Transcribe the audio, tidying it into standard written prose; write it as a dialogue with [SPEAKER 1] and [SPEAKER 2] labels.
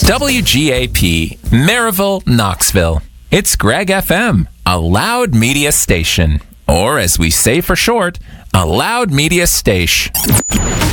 [SPEAKER 1] WGAP, Maryville, Knoxville. It's Greg FM, a loud media station. Or as we say for short, a loud media station.